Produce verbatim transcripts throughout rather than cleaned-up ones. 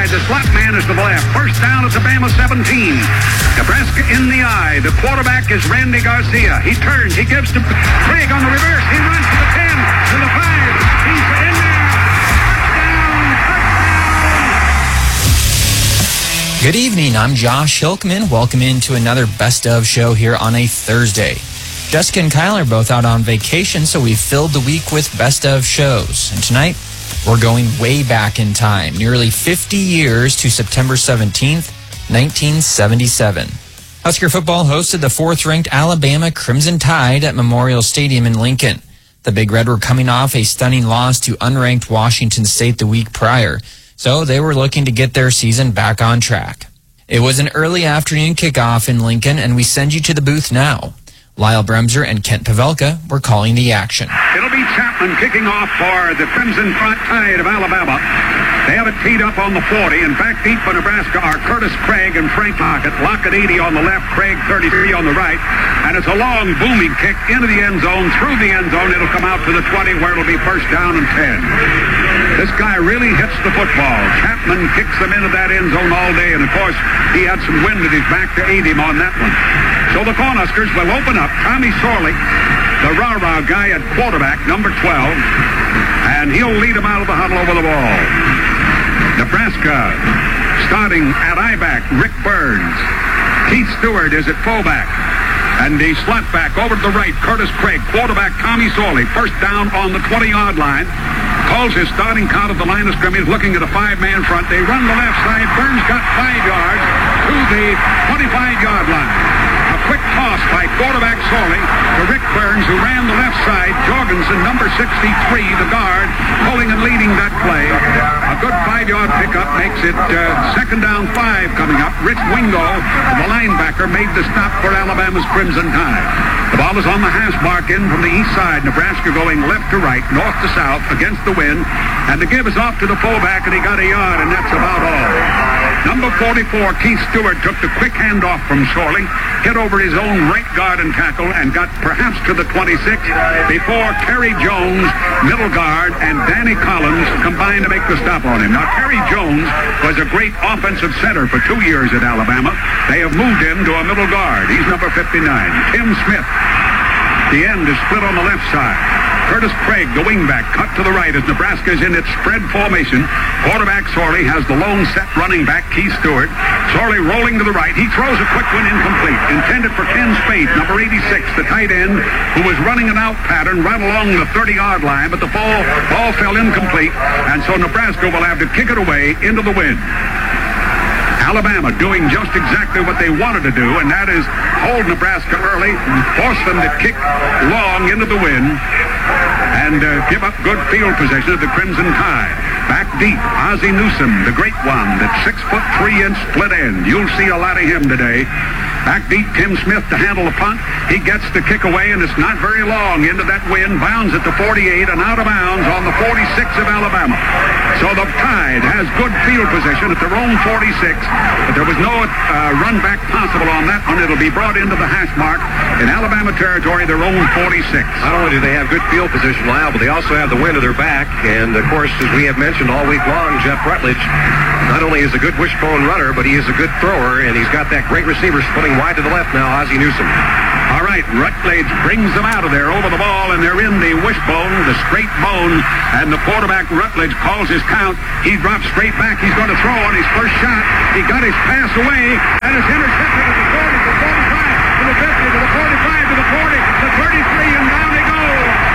side. The slot man is to the left. First down at the Bama seventeen. Nebraska in the eye. The quarterback is Randy Garcia. He turns. He gives to Craig on the reverse. He runs to the ten, to the five. He's in there. Touchdown. Touchdown. Good evening. I'm Josh Hilkman. Welcome into another Best Of show here on a Thursday. Jessica and Kyle are both out on vacation, so we've filled the week with Best Of shows. And tonight, we're going way back in time, nearly fifty years to September seventeenth, nineteen seventy-seven. Husker football hosted the fourth-ranked Alabama Crimson Tide at Memorial Stadium in Lincoln. The Big Red were coming off a stunning loss to unranked Washington State the week prior, so they were looking to get their season back on track. It was an early afternoon kickoff in Lincoln, and we send you to the booth now. Lyle Bremser and Kent Pavelka were calling the action. It'll be Chapman kicking off for the Crimson Tide of Alabama. They have it teed up on the forty, and back deep for Nebraska are Curtis Craig and Frank Lockett. Lockett eighty on the left, Craig thirty-three on the right. And it's a long, booming kick into the end zone, through the end zone. It'll come out to the twenty, where it'll be first down and ten. This guy really hits the football. Chapman kicks them into that end zone all day, and of course, he had some wind at his back to aid him on that one. So the Cornhuskers will open up. Tommy Sorley, the rah-rah guy at quarterback, number twelve, and he'll lead them out of the huddle over the ball. Nebraska starting at I-back, Rick Burns. Keith Stewart is at fullback. And the slot back over to the right, Curtis Craig. Quarterback Tommy Sorley. First down on the twenty-yard line. Calls his starting count at the line of scrimmage, looking at a five-man front. They run the left side. Burns got five yards to the twenty-five-yard line. A quick toss by quarterback Sorley to Rick Burns, who ran the left side. Jorgensen, number sixty-three, the guard, pulling and leading that play. A good five-yard pickup makes it uh, second down five coming up. Rich Wingo, the linebacker, made the stop for Alabama's Crimson Tide. The ball is on the hash mark in from the east side. Nebraska going left to right, north to south, against the wind. And the give is off to the fullback, and he got a yard, and that's about all. Number forty-four, Keith Stewart, took the quick handoff from Sorley, hit over his own right guard and tackle, and got perhaps to the twenty-six before Terry Jones, middle guard, and Danny Collins combined to make the stop on him. Now, Terry Jones was a great offensive center for two years at Alabama. They have moved him to a middle guard. He's number fifty-nine. Tim Smith, the end, is split on the left side. Curtis Craig, the wingback, cut to the right as Nebraska is in its spread formation. Quarterback Sorley has the lone set running back, Keith Stewart. Sorley rolling to the right. He throws a quick one incomplete. Intended for Ken Spade, number eighty-six, the tight end, who was running an out pattern right along the thirty-yard line, but the ball, ball fell incomplete, and so Nebraska will have to kick it away into the wind. Alabama doing just exactly what they wanted to do, and that is hold Nebraska early, force them to kick long into the wind, and uh, give up good field position of the Crimson Tide. Back deep, Ozzie Newsome, the great one, that six foot three inch split end. You'll see a lot of him today. Back deep, Tim Smith to handle the punt. He gets the kick away, and it's not very long into that wind. Bounds at the forty-eight and out of bounds on the forty-six of Alabama. So the Tide has good field position at their own forty-six, but there was no uh, run back possible on that one. It'll be brought into the hash mark in Alabama territory, their own forty-six. Not only do they have good field position, Lyle, but they also have the wind at their back. And, of course, as we have mentioned all week long, Jeff Rutledge not only is a good wishbone runner, but he is a good thrower, and he's got that great receiver splitting wide to the left now, Ozzie Newsome. All right, Rutledge brings them out of there over the ball, and they're in the wishbone, the straight bone, and the quarterback Rutledge calls his count. He drops straight back. He's going to throw on his first shot. He got his pass away, and it's intercepted at the forty, the forty-five, to the fifty, to the forty-five, to the forty, the thirty-three, and down they go.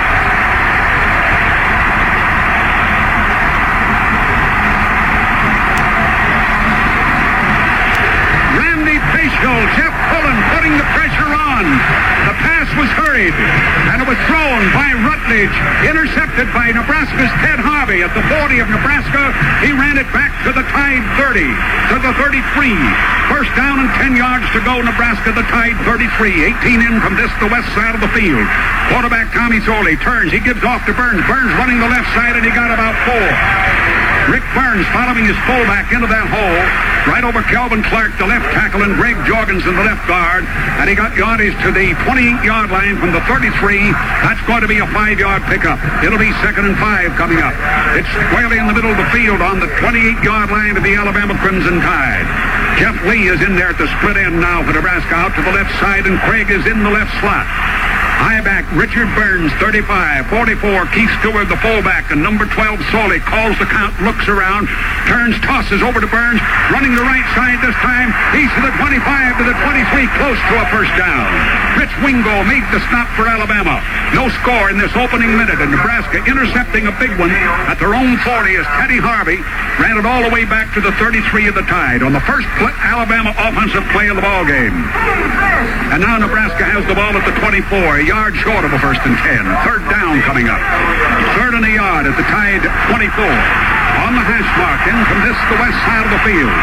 Randy Paschal, Jeff Pullen putting the pressure on. The pass was hurried, and it was thrown by Rutledge, intercepted by Nebraska's Ted Harvey at the forty of Nebraska. He ran it back to the Tide thirty, to the thirty-three. First down and ten yards to go, Nebraska, the Tide thirty-three. eighteen in from this, the west side of the field. Quarterback Tommy Sorley turns. He gives off to Burns. Burns running the left side, and he got about four. Rick Burns following his fullback into that hole, right over Kelvin Clark, the left tackle, and Greg Jorgensen, the left guard. And he got yardage to the twenty-eight-yard line from the thirty-three. That's going to be a five-yard pickup. It'll be second and five coming up. It's squarely in the middle of the field on the twenty-eight-yard line of the Alabama Crimson Tide. Jeff Lee is in there at the split end now for Nebraska, out to the left side, and Craig is in the left slot. High back, Richard Burns, thirty-five, forty-four, Keith Stewart, the fullback, and number twelve, Soley, calls the count, looks around, turns, tosses over to Burns, running the right side this time. He's to the twenty-five, to the twenty-three, close to a first down. Rich Wingo made the stop for Alabama. No score in this opening minute, and Nebraska intercepting a big one at their own forty as Teddy Harvey ran it all the way back to the thirty-three of the Tide on the first Alabama offensive play of the ball game. And now Nebraska has the ball at the twenty-four, a yard short of a first and ten. Third down coming up. Third and a yard at the Tide twenty-four. On the hash mark, in from this, the west side of the field.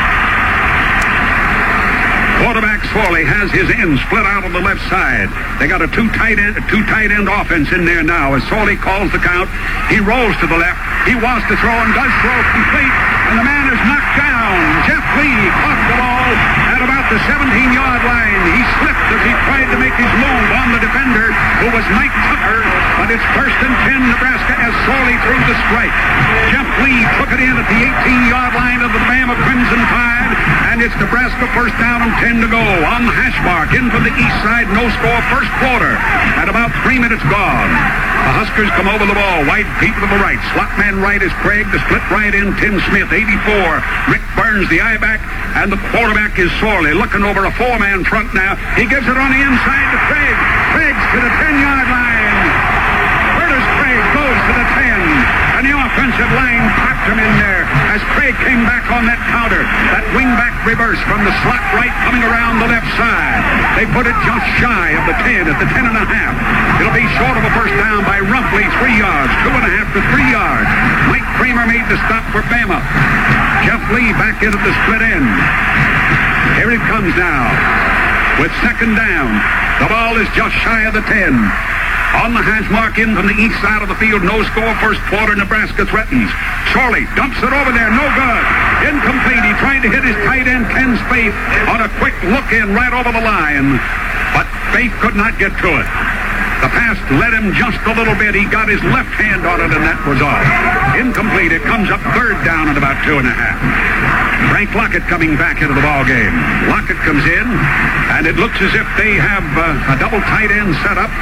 Quarterback Swaley has his end split out on the left side. They got a two tight end, two tight end offense in there now as Swaley calls the count. He rolls to the left. He wants to throw and does throw complete. And the man is knocked down. Jeff Lee caught the ball at about the seventeen-yard line. He slipped as he tried to make his move on the defender, who was Mike Tucker. But it's first and ten, Nebraska, as Swaley threw the strike. Jeff Lee took it in at the eighteen-yard line of the Bama Crimson Tide. And it's Nebraska first down and ten to go on the hash mark. In from the east side, no score, first quarter. At about three minutes gone. The Huskers come over the ball. Wide deep to the right. Slot man right is Craig. The split right in, Tim Smith, eighty-four. Rick Burns, the I-back. And the quarterback is Sorley, looking over a four-man front now. He gives it on the inside to Craig. Craig's to the ten-yard line. Curtis Craig goes to the ten. And the offensive line popped him in there as Craig came back on that counter. That wing-back reverse from the slot right coming around the left side. They put it just shy of the ten at the ten and a half. It'll be short of a first down by roughly three yards. Two and a half to three yards. Mike Kramer made the stop for Bama. Jeff Lee back into the split end. Here it comes now with second down. The ball is just shy of the ten. On the hash mark in from the east side of the field. No score, first quarter. Nebraska threatens. Sorley dumps it over there. No good. Incomplete. He tried to hit his tight end, Ken Spaeth, on a quick look in right over the line. But Spaeth could not get to it. The pass led him just a little bit. He got his left hand on it, and that was all. Incomplete. It comes up third down at about two and a half. Frank Lockett coming back into the ball game. Lockett comes in, and it looks as if they have uh, a double tight end set up.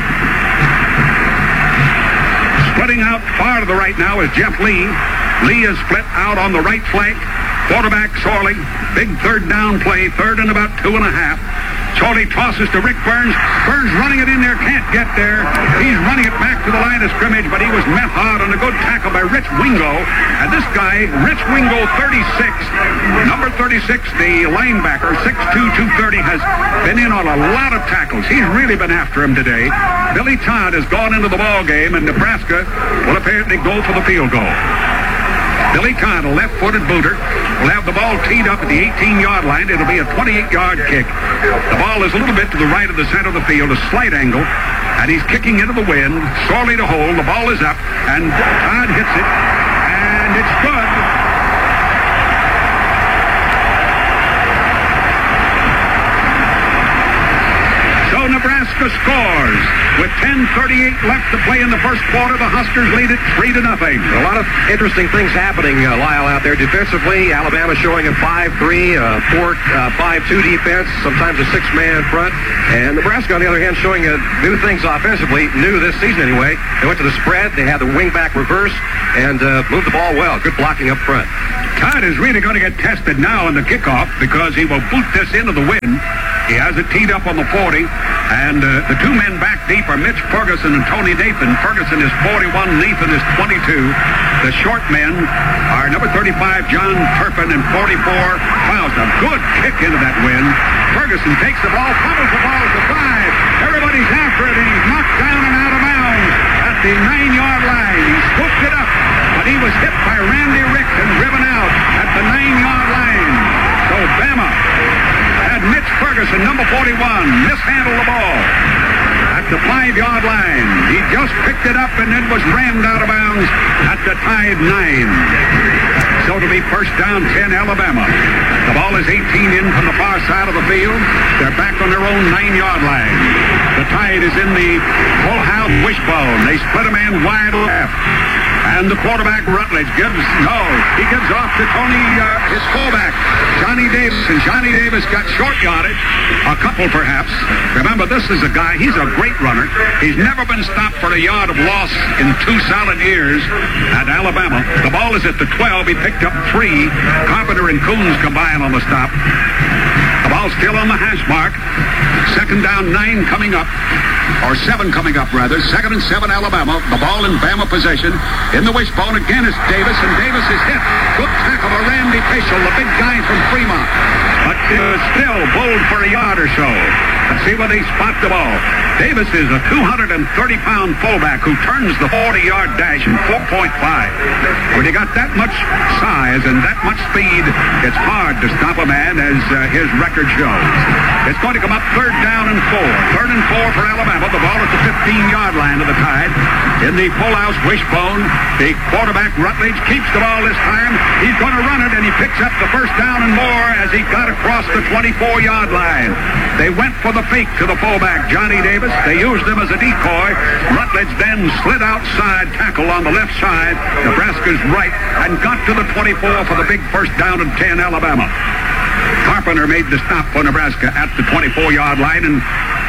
Splitting out far to the right now is Jeff Lee. Lee is split out on the right flank. Quarterback Sorley. Big third down play. Third and about two and a half. Sorley tosses to Rick Burns. Burns running it in there. Can't get there. He's running it back to the line of scrimmage, but he was met hard on a good tackle by Rich Wingo. And this guy, Rich Wingo, thirty-six. Number thirty-six, the linebacker, six two, two thirty, has been in on a lot of tackles. He's really been after him today. Billy Todd has gone into the ball game, and Nebraska will apparently go for the field goal. Billy Todd, a left-footed booter, will have the ball teed up at the eighteen-yard line. It'll be a twenty-eight-yard kick. The ball is a little bit to the right of the center of the field, a slight angle, and he's kicking into the wind. Sorley to hold. The ball is up, and Todd hits it, and it's good. So Nebraska scores. With ten thirty-eight left to play in the first quarter, the Huskers lead it three to nothing. A lot of interesting things happening, uh, Lyle, out there. Defensively, Alabama showing a five three, uh, four five two defense, sometimes a six-man front. And Nebraska, on the other hand, showing uh, new things offensively, new this season anyway. They went to the spread, they had the wing-back reverse, and uh, moved the ball well. Good blocking up front. Todd is really going to get tested now in the kickoff because he will boot this into the wind. He has it teed up on the forty, and uh, the two men back deep are Mitch Ferguson and Tony Nathan. Ferguson is forty-one, Nathan is twenty-two. The short men are number thirty-five, John Turpin, and forty-four, Faust. A good kick into that wind. Ferguson takes the ball, fumbles the ball at the five. Everybody's after it, and he's knocked down and out of bounds at the nine-yard line. He scooped it up, but he was hit by Randy Rick and driven out at the nine-yard line. So Bama had Mitch Ferguson, number forty-one, mishandle the ball at the five-yard line. He just picked it up and then was rammed out of bounds at the Tide nine. So it'll be first down, ten, Alabama. The ball is eighteen in from the far side of the field. They're back on their own nine-yard line. The Tide is in the full house wishbone. They split a man wide left. And the quarterback, Rutledge, gives, no, he gives off to Tony, uh, his fullback, Johnny Davis. And Johnny Davis got short yardage, a couple perhaps. Remember, this is a guy, he's a great runner. He's never been stopped for a yard of loss in two solid years at Alabama. The ball is at the twelve. He picked up three. Carpenter and Coons combine on the stop. The ball's still on the hash mark. Second down, nine coming up. Or seven coming up, rather. Second and seven, Alabama. The ball in Bama possession. In the wishbone, again is Davis, and Davis is hit. Good tackle by Randy Paschal, the big guy from Fremont. But uh, still bowled for a yard or so. Let's see where they spot the ball. Davis is a two hundred thirty pound fullback who turns the forty-yard dash in four point five. When you got that much size and that much speed, it's hard to stop a man, as uh, his record shows. It's going to come up third down and four. Third and four for Alabama. The ball at the fifteen-yard line of the Tide. In the full-house wishbone, the quarterback, Rutledge, keeps the ball this time. He's going to run it, and he picks up the first down and more as he got across the twenty-four-yard line. They went for the fake to the fullback, Johnny Davis. They used him as a decoy. Rutledge then slid outside, tackle on the left side, Nebraska's right, and got to the twenty-four for the big first down and ten, Alabama. Carpenter made the stop for Nebraska at the twenty-four-yard line, and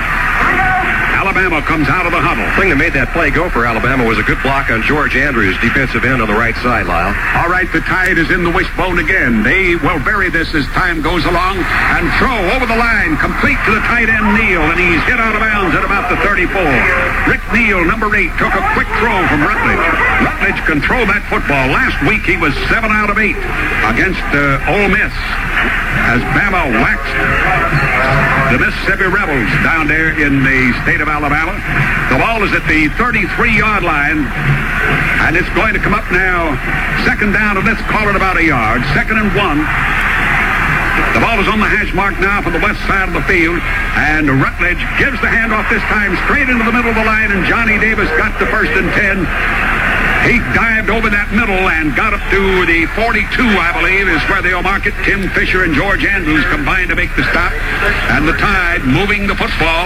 Alabama comes out of the huddle. The thing that made that play go for Alabama was a good block on George Andrews, defensive end on the right side, Lyle. All right, the Tide is in the wishbone again. They will bury this as time goes along and throw over the line, complete to the tight end, Neal, and he's hit out of bounds at about the thirty-four. Rick Neal, number eight, took a quick throw from Rutledge. Rutledge can throw that football. Last week he was seven out of eight against uh, Ole Miss as Bama waxed the Mississippi Rebels down there in the state of Alabama. The ball is at the thirty-three-yard line, and it's going to come up now. Second down, and let's call it about a yard. Second and one. The ball is on the hash mark now from the west side of the field, and Rutledge gives the handoff this time straight into the middle of the line, and Johnny Davis got the first and ten. He dived over that middle and got up to the forty-two, I believe, is where they'll mark it. Tim Fisher and George Andrews combined to make the stop. And the Tide moving the football.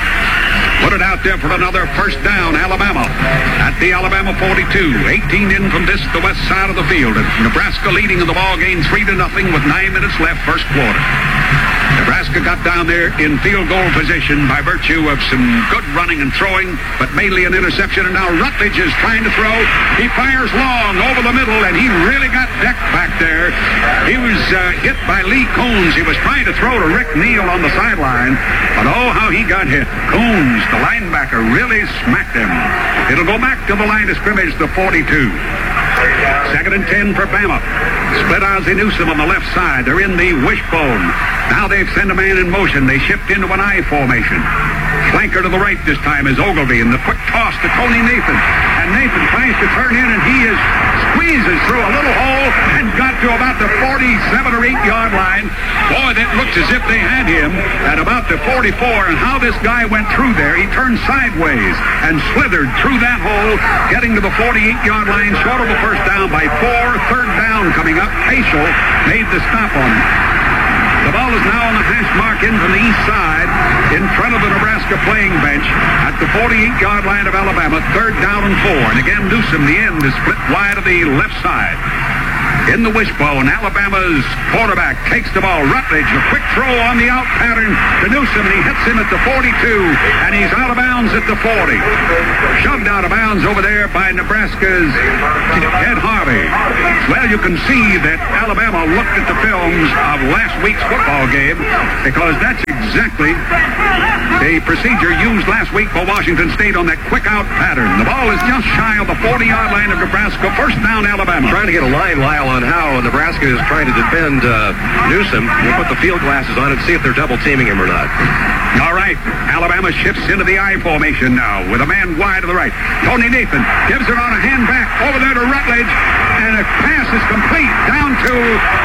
Put it out there for another first down, Alabama. At the Alabama forty-two. eighteen in from this, the west side of the field. Nebraska leading in the ball game three to nothing with nine minutes left, first quarter. Nebraska got down there in field goal position by virtue of some good running and throwing, but mainly an interception. And now Rutledge is trying to throw. He fires long over the middle, and he really got decked back there. He was uh, hit by Lee Coons. He was trying to throw to Rick Neal on the sideline, but oh, how he got hit. Coons, the linebacker, really smacked him. It'll go back to the line of scrimmage, the forty-two. Second and ten for Bama. Split Ozzie Newsome on the left side. They're in the wishbone. Now they've sent a man in motion. They shift into an I formation. Flanker to the right this time is Ogilvie, and the quick toss to Tony Nathan. And Nathan tries to turn in, and he is squeezes through a little hole and got to about the forty-seven or eight-yard line. Boy, that looks as if they had him at about the forty-four, and how this guy went through there. He turned sideways and slithered through that hole, getting to the forty-eight-yard line, short of the first down by four. Third down coming up. Paschal made the stop on him. The ball is now on the hash mark in from the east side in front of the Nebraska playing bench at the forty-eight-yard line of Alabama. Third down and four. And again, Newsome, the end, is split wide of the left side. In the wishbone, Alabama's quarterback takes the ball. Rutledge, a quick throw on the out pattern to Newsome, and he hits him at the forty-two, and he's out of bounds at the forty. Shoved out of bounds over there by Nebraska's Ed Harvey. Well, you can see that Alabama looked at the films of last week's football game, because that's exactly the procedure used last week for Washington State on that quick out pattern. The ball is just shy of the forty-yard line of Nebraska. First down, Alabama. Trying to get a line, Lyle, on how Nebraska is trying to defend uh, Newsome. We'll put the field glasses on and see if they're double teaming him or not. All right. Alabama shifts into the I formation now with a man wide to the right. Tony Nathan gives it on a hand back over there to Rutledge, and a pass is complete down to Newsome.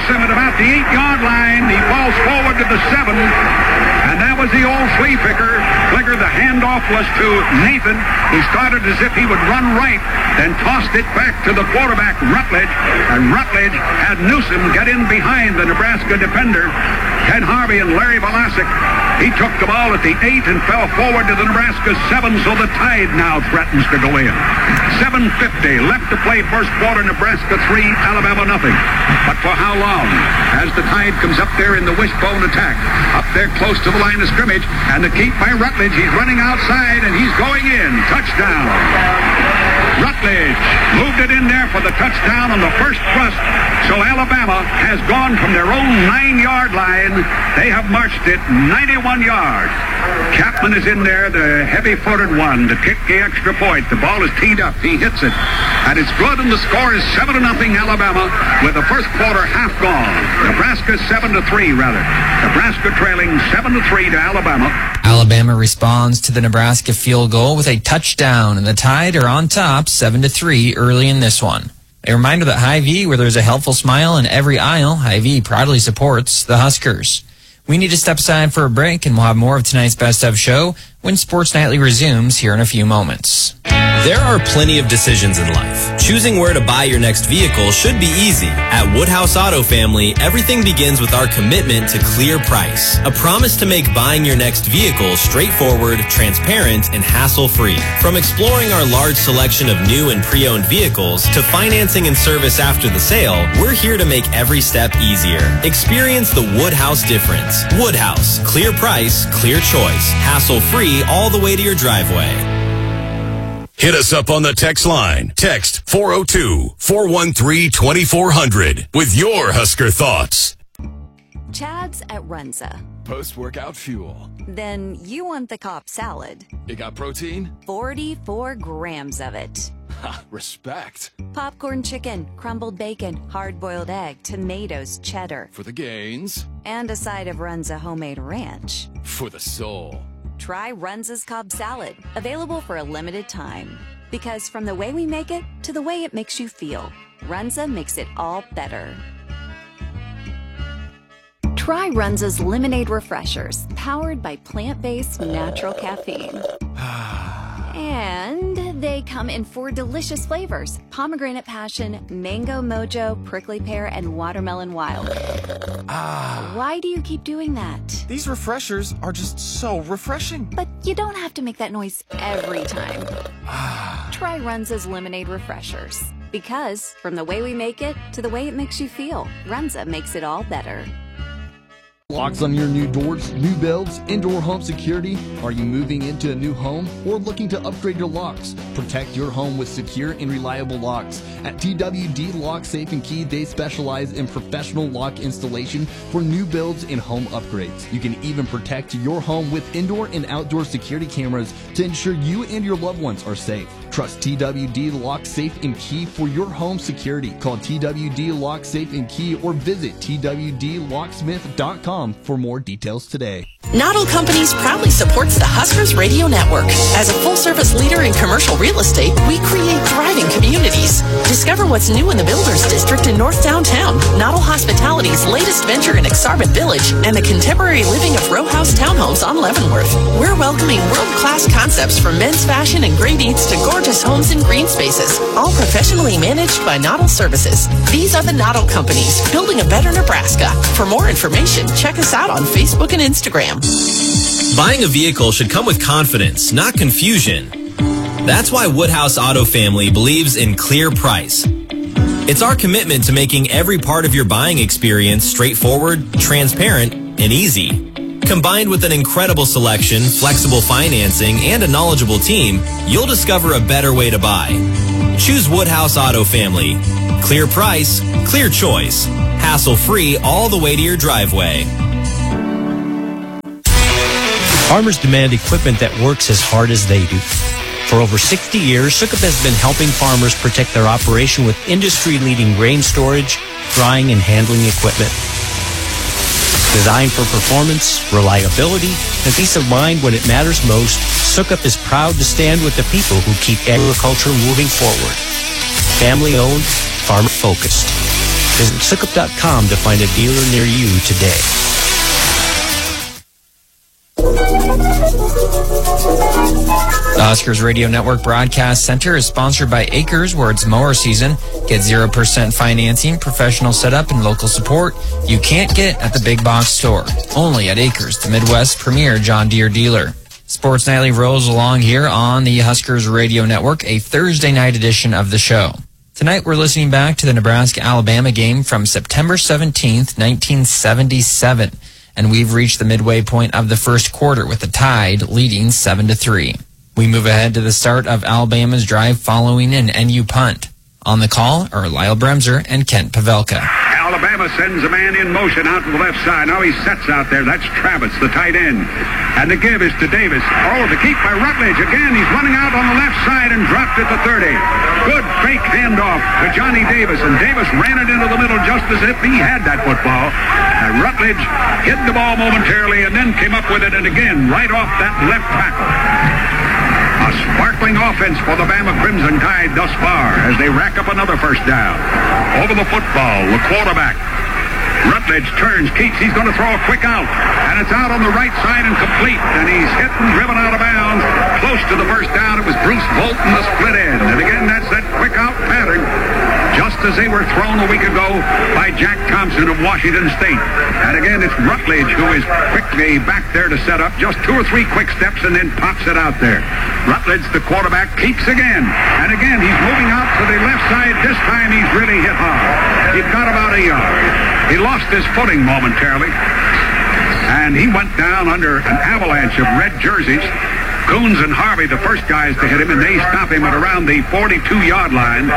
Newsom at about the eight-yard line. He falls forward to the seven. And that was the old flea picker. Flicker, the handoff was to Nathan. He started as if he would run right, then tossed it back to the quarterback, Rutledge. And Rutledge had Newsom get in behind the Nebraska defender, Ken Harvey and Larry Velasic. He took the ball at the eight and fell forward to the Nebraska seven, so the Tide now threatens to go in. seven fifty left to play first quarter, Nebraska three, Alabama nothing. But for how long? As the Tide comes up there in the wishbone attack, up there close to the line of scrimmage, and the keep by Rutledge. He's running outside, and he's going in. Touchdown. Rutledge moved it in there for the touchdown on the first thrust. So Alabama has gone from their own nine-yard line. They have marched it ninety-one yards. Chapman is in there, the heavy-footed one, to kick the extra point. The ball is teed up. He hits it. And it's good, and the score is seven to nothing Alabama with the first quarter half gone. Nebraska seven to three, rather. Nebraska trailing seven to three to Alabama. Alabama responds to the Nebraska field goal with a touchdown, and the Tide are on top seven to three early in this one. A reminder that Hy-Vee, where there's a helpful smile in every aisle, Hy-Vee proudly supports the Huskers. We need to step aside for a break, and we'll have more of tonight's Best Of show when Sports Nightly resumes here in a few moments. There are plenty of decisions in life. Choosing where to buy your next vehicle should be easy. At Woodhouse Auto Family, everything begins with our commitment to clear price. A promise to make buying your next vehicle straightforward, transparent, and hassle-free. From exploring our large selection of new and pre-owned vehicles to financing and service after the sale, we're here to make every step easier. Experience the Woodhouse difference. Woodhouse. Clear price, clear choice. Hassle-free all the way to your driveway. Hit us up on the text line. Text four oh two, four one three, two four hundred with your Husker thoughts. Chad's at Runza. Post-workout fuel. Then you want the Cobb salad. It got protein? forty-four grams of it. Ha, respect. Popcorn chicken, crumbled bacon, hard-boiled egg, tomatoes, cheddar. For the gains. And a side of Runza homemade ranch. For the soul. Try Runza's Cobb salad, available for a limited time. Because from the way we make it to the way it makes you feel, Runza makes it all better. Try Runza's Lemonade Refreshers, powered by plant-based natural caffeine. And they come in four delicious flavors: pomegranate passion, mango mojo, prickly pear, and watermelon wild. Ah. Why do you keep doing that? These refreshers are just so refreshing. But you don't have to make that noise every time. Try Runza's Lemonade Refreshers. Because from the way we make it to the way it makes you feel, Runza makes it all better. Locks on your new doors, new builds, indoor home security? Are you moving into a new home or looking to upgrade your locks? Protect your home with secure and reliable locks. At T W D Lock Safe and Key, they specialize in professional lock installation for new builds and home upgrades. You can even protect your home with indoor and outdoor security cameras to ensure you and your loved ones are safe. Trust T W D Lock Safe and Key for your home security. Call T W D Lock Safe and Key or visit T W D locksmith dot com for more details today. Noddle Companies proudly supports the Huskers Radio Network. As a full-service leader in commercial real estate, we create thriving communities. Discover what's new in the Builders District in North Downtown, Noddle Hospitality's latest venture in Exarban Village, and the contemporary living of row house townhomes on Leavenworth. We're welcoming world-class concepts from men's fashion and great eats to gorgeous homes and green spaces, all professionally managed by Noddle Services. These are the Noddle Companies, building a better Nebraska. For more information, check us out on Facebook and Instagram. Buying a vehicle should come with confidence, not confusion. That's why Woodhouse Auto Family believes in clear price. It's our commitment to making every part of your buying experience straightforward, transparent, and easy. Combined with an incredible selection, flexible financing, and a knowledgeable team, you'll discover a better way to buy. Choose Woodhouse Auto Family. Clear price, clear choice. Hassle-free all the way to your driveway. Farmers demand equipment that works as hard as they do. For over sixty years, Sukup has been helping farmers protect their operation with industry-leading grain storage, drying, and handling equipment. Designed for performance, reliability, and peace of mind when it matters most, Sukup is proud to stand with the people who keep agriculture moving forward. Family-owned, farmer-focused. Visit Sukup dot com to find a dealer near you today. The Huskers Radio Network Broadcast Center is sponsored by Acres, where it's mower season. Get zero percent financing, professional setup, and local support you can't get at the big box store. Only at Acres, the Midwest's premier John Deere dealer. Sports Nightly rolls along here on the Huskers Radio Network, a Thursday night edition of the show. Tonight we're listening back to the Nebraska-Alabama game from September seventeenth, nineteen seventy-seven. And we've reached the midway point of the first quarter with the Tide leading seven to three. We move ahead to the start of Alabama's drive following an N U punt. On the call are Lyle Bremser and Kent Pavelka. Alabama sends a man in motion out to the left side. Now he sets out there. That's Travis, the tight end. And the give is to Davis. Oh, the keep by Rutledge. Again, he's running out on the left side and dropped at the thirty. Good fake handoff to Johnny Davis. And Davis ran it into the middle just as if he had that football. And Rutledge hit the ball momentarily and then came up with it. And again, right off that left tackle. A sparkling offense for the Bama Crimson Tide thus far as they rack up another first down. Over the football, the quarterback. Rutledge turns, keeps, he's going to throw a quick out. And it's out on the right side and complete. And he's hit and driven out of bounds. Close to the first down, it was Bruce Bolton, the split end. And again, that's that quick out pattern. Just as they were thrown a week ago by Jack Thompson of Washington State. And again, it's Rutledge who is quickly back there to set up. Just two or three quick steps and then pops it out there. Rutledge, the quarterback, keeps again. And again, he's moving out to the left side. This time he's really hit hard. He got about a yard. He lost his footing momentarily. And he went down under an avalanche of red jerseys. Coons and Harvey, the first guys to hit him, and they stop him at around the forty-two-yard line.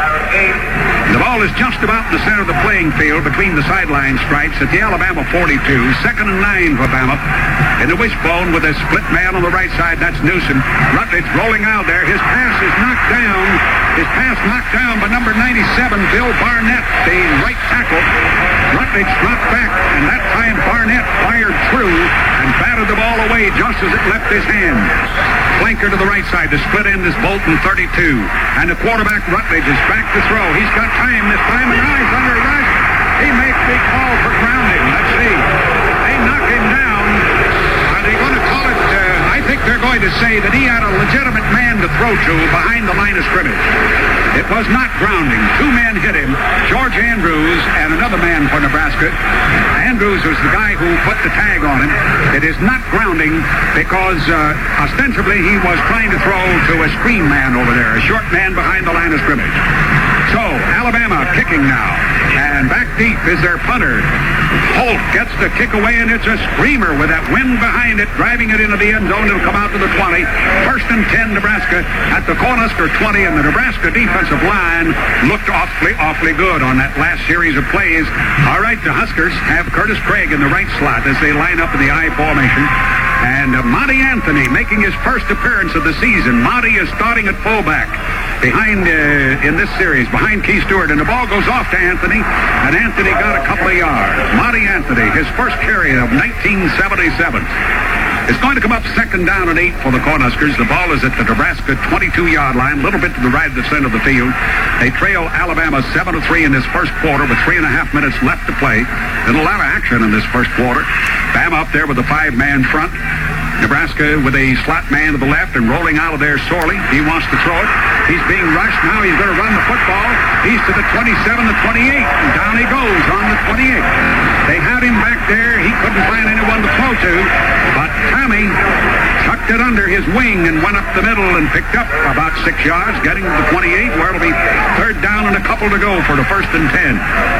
The ball is just about in the center of the playing field between the sideline stripes at the Alabama forty-two. Second and nine for Bama. In the wishbone with a split man on the right side, that's Newsom. Rutledge rolling out there. His pass is knocked down. His pass knocked down by number ninety-seven, Bill Barnett, the right tackle. Rutledge dropped back, and that time Barnett fired through and batted the ball away just as it left his hand. Flanker to the right side. The split end is Bolton, thirty-two. And the quarterback, Rutledge, is back to throw. He's got time this time, and now he's under rush. He makes the call for grounding. Let's see. They knock him down. Are they going to call it? Uh, I think they're going to say that he had a legitimate man to throw to behind the line of scrimmage. It was not grounding. Two men hit him, George Andrews and another man for Nebraska. Andrews was the guy who put the tag on him. It is not grounding because uh, ostensibly he was trying to throw to a screen man over there, a short man behind the line of scrimmage. So, Alabama kicking now. And back deep is their punter. Holt gets the kick away, and it's a screamer with that wind behind it, driving it into the end zone. It'll come out to the twenty. First and ten, Nebraska at the Cornhusker twenty, and the Nebraska defensive line looked awfully, awfully good on that last series of plays. All right, the Huskers have Curtis Craig in the right slot as they line up in the I formation. And uh, Monty Anthony making his first appearance of the season. Monty is starting at fullback behind, uh, in this series, behind Key Stewart. And the ball goes off to Anthony, and Anthony got a couple of yards. Monty Anthony, his first carry of nineteen seventy-seven. It's going to come up second down and eight for the Cornhuskers. The ball is at the Nebraska twenty-two-yard line, a little bit to the right of the center of the field. They trail Alabama seven to three in this first quarter with three and a half minutes left to play. And a lot of action in this first quarter. Bama up there with the five-man front. Nebraska with a slot man to the left and rolling out of there sorely. He wants to throw it. He's being rushed. Now he's going to run the football. He's to the twenty-seven, the twenty-eight. And down he goes on the twenty-eight. They had him back there. He couldn't find anyone to throw to. But Tommy tucked it under his wing and went up the middle and picked up about six yards, getting to the twenty-eight, where it'll be third down and a couple to go for the first and ten.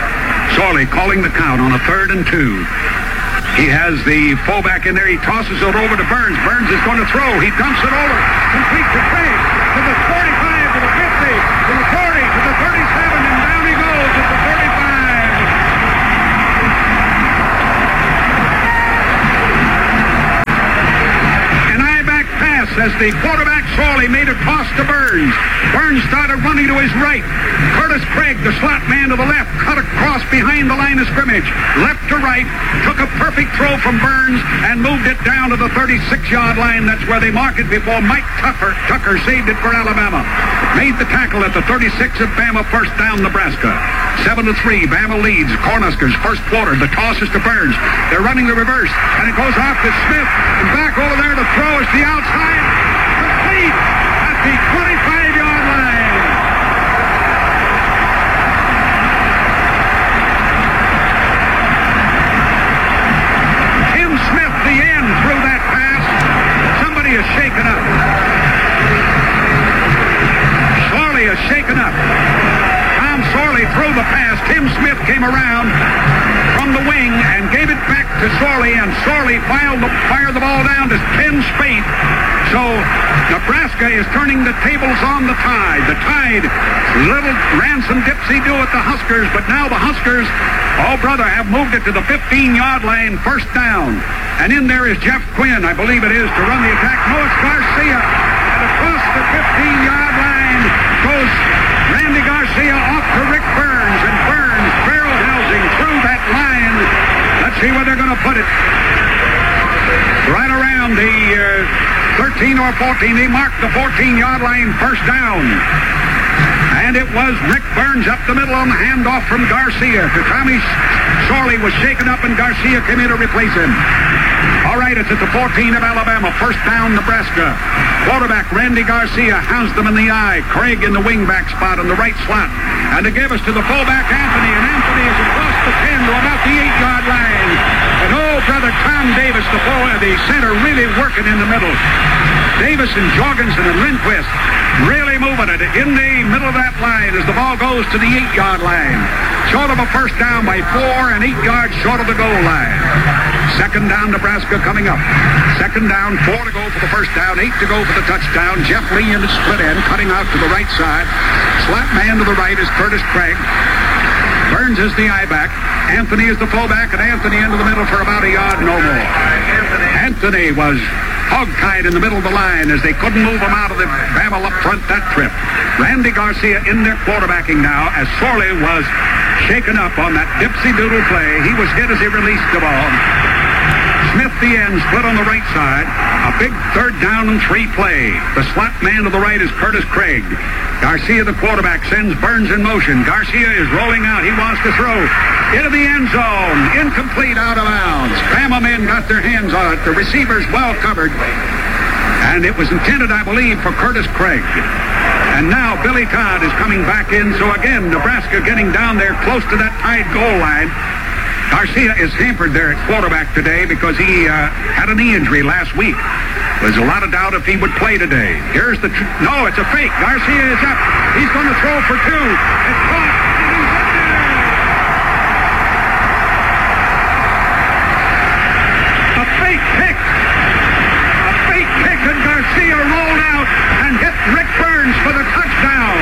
Sorley calling the count on a third and two. He has the fullback in there. He tosses it over to Burns. Burns is going to throw. He dumps it over. Complete to Craig. To the forty-five, to the fifty, to the forty, to the thirty-seven, and down he goes at the thirty-five. An I-back pass as the quarterback Sorley made a toss to Burns. Burns started running to his right. Curtis Craig, the slot man to the left, cut across behind the line of scrimmage. Left to right, took a perfect throw from Burns and moved it down to the thirty-six-yard line. That's where they mark it before Mike Tucker, Tucker saved it for Alabama. made the tackle at the thirty-six of Bama. First down, Nebraska. Seven to three, Bama leads. Cornhuskers first quarter. The toss is to Burns. They're running the reverse, and it goes off to Smith. And back over there to throw is the outside. Complete at the twenty-five-yard line. Tim Smith, the end, threw that pass. Somebody is shaken up. Sorley is shaken up. Tom Sorley threw the pass. Tim Smith came around from the wing and gave it back to Sorley, and Sorley fired the, fired the ball down to Ken Spate. So Nebraska is turning the tables on the Tide. The Tide, little ransom dipsy-do at the Huskers, but now the Huskers, oh brother, have moved it to the fifteen-yard line, first down. And in there is Jeff Quinn, I believe it is, to run the attack. No, it's Garcia. And across the fifteen-yard line goes Randy Garcia off to Rick Burns, and Burns barrel-housing through that line. Let's see where they're going to put it. Right around the uh, thirteen or fourteen. They marked the fourteen-yard line, first down. And it was Rick Burns up the middle on the handoff from Garcia to Tommy Sorley. Was shaken up, and Garcia came in to replace him. All right, it's at the fourteen of Alabama. First down, Nebraska. Quarterback Randy Garcia has them in the eye. Craig in the wingback spot in the right slot. And to give us to the fullback, Anthony. And Anthony is across the ten to about the eight-yard line. And oh, brother Tom Davis, the full, the center, really working in the middle. Davis and Jorgensen and Lindquist really moving it in the middle of that line as the ball goes to the eight-yard line. Short of a first down by four and eight yards short of the goal line. Second down, Nebraska coming up. Second down, four to go for the first down, eight to go for the touchdown. Jeff Lee in the split end, cutting out to the right side. Slap man to the right is Curtis Craig. Burns is the I-back. Anthony is the fullback, and Anthony into the middle for about a yard, no more. Anthony was hog-tied in the middle of the line as they couldn't move him out of the Bama up front that trip. Randy Garcia in there quarterbacking now as Sorley was shaken up on that dipsy-doodle play. He was hit as he released the ball. Smith, the end, split on the right side. A big third down and three play. The slot man to the right is Curtis Craig. Garcia, the quarterback, sends Burns in motion. Garcia is rolling out. He wants to throw into the end zone. Incomplete, out of bounds. Bama men got their hands on it. The receivers well covered. And it was intended, I believe, for Curtis Craig. And now Billy Todd is coming back in. So again, Nebraska getting down there close to that Tide goal line. Garcia is hampered there at quarterback today because he uh, had a knee injury last week. There's a lot of doubt if he would play today. Here's the... Tr- no, it's a fake. Garcia is up. He's going to throw for two. It's caught. A fake kick. A fake kick, and Garcia rolled out and hit Rick Burns for the touchdown.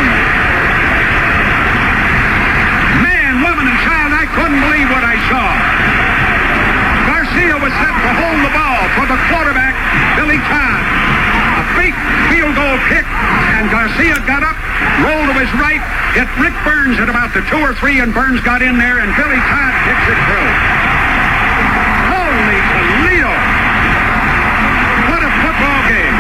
Man, woman, and child, I couldn't believe what I saw. Garcia was set to hold the ball for the quarterback, Billy Todd. A fake field goal kick, and Garcia got up, rolled to his right, hit Rick Burns at about the two or three, and Burns got in there, and Billy Todd kicks it through. Holy Toledo! What a football game!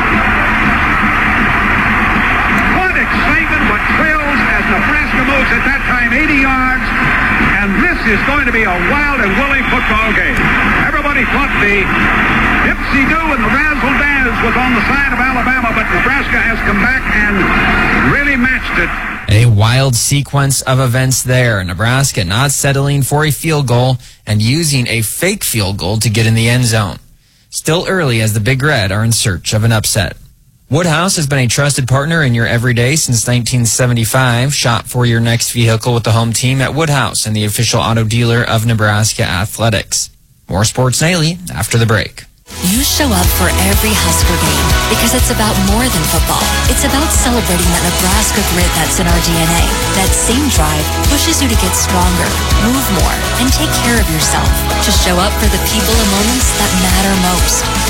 What excitement, what thrills as Nebraska moves at that time eighty yards. And this is going to be a wild and woolly football game. Everybody thought the dipsy-do and the razzle-dazzle was on the side of Alabama, but Nebraska has come back and really matched it. A wild sequence of events there. Nebraska not settling for a field goal and using a fake field goal to get in the end zone. Still early as the Big Red are in search of an upset. Woodhouse has been a trusted partner in your everyday since nineteen seventy-five. Shop for your next vehicle with the home team at Woodhouse and the official auto dealer of Nebraska Athletics. More Sports Nightly after the break. You show up for every Husker game because it's about more than football. It's about celebrating that Nebraska grit that's in our D N A. That same drive pushes you to get stronger, move more, and take care of yourself. To show up for the people and moments that matter most.